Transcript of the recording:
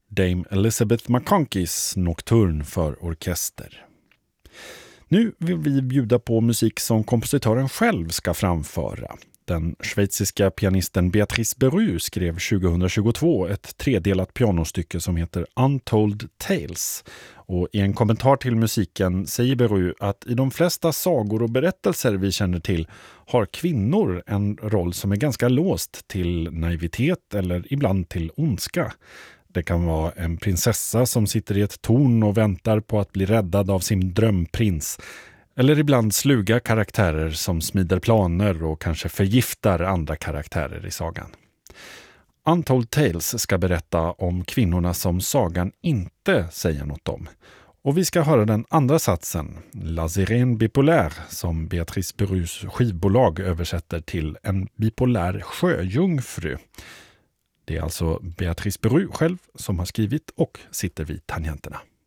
Dame Elizabeth McConkeys Nocturne för orkester. Nu vill vi bjuda på musik som kompositören själv ska framföra. Den schweiziska pianisten Beatrice Beru skrev 2022 ett tredelat pianostycke som heter Untold Tales. Och i en kommentar till musiken säger Beru att i de flesta sagor och berättelser vi känner till har kvinnor en roll som är ganska låst till naivitet eller ibland till ondska. Det kan vara en prinsessa som sitter i ett torn och väntar på att bli räddad av sin drömprins. Eller ibland sluga karaktärer som smider planer och kanske förgiftar andra karaktärer i sagan. Untold Tales ska berätta om kvinnorna som sagan inte säger något om. Och vi ska höra den andra satsen, La Sirène bipolaire, som Beatrice Berus skivbolag översätter till en bipolär sjöjungfru. Det är alltså Beatrice Beru själv som har skrivit och sitter vid tangenterna.